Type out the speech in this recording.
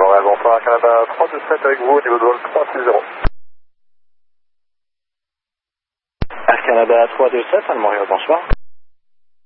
Montréal, bonsoir, Air Canada 327 avec vous, niveau de vol 360. Air Canada 327, à Montréal, bonsoir.